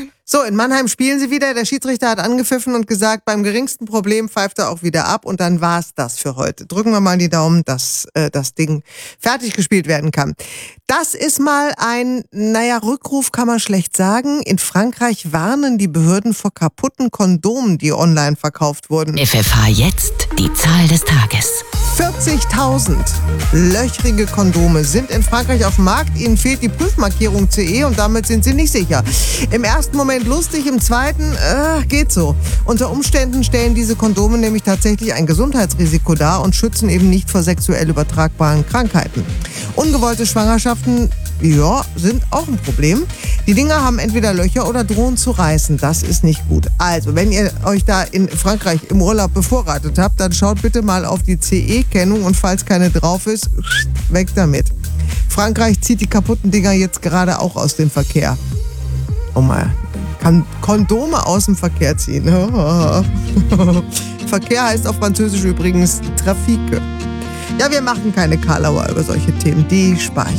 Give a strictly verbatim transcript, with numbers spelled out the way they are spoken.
So, in Mannheim spielen sie wieder. Der Schiedsrichter hat angepfiffen und gesagt, beim geringsten Problem pfeift er auch wieder ab. Und dann war's das für heute. Drücken wir mal die Daumen, dass äh, das Ding fertig gespielt werden kann. Das ist mal ein, naja, Rückruf kann man schlecht sagen. In Frankreich warnen die Behörden vor kaputten Kondomen, die online verkauft wurden. F F H jetzt die Zahl des Tages. vierzigtausend löchrige Kondome sind in Frankreich auf dem Markt. Ihnen fehlt die Prüfmarkierung C E und damit sind sie nicht sicher. Im ersten Moment lustig, im zweiten äh, geht so. Unter Umständen stellen diese Kondome nämlich tatsächlich ein Gesundheitsrisiko dar und schützen eben nicht vor sexuell übertragbaren Krankheiten. Ungewollte Schwangerschaften, ja, sind auch ein Problem. Die Dinger haben entweder Löcher oder drohen zu reißen. Das ist nicht gut. Also, wenn ihr euch da in Frankreich im Urlaub bevorratet habt, dann schaut bitte mal auf die C E-Kennung und falls keine drauf ist, weg damit. Frankreich zieht die kaputten Dinger jetzt gerade auch aus dem Verkehr. Oh mal, kann Kondome aus dem Verkehr ziehen. Verkehr heißt auf Französisch übrigens Trafic. Ja, wir machen keine Karlauer über solche Themen. Die spare ich.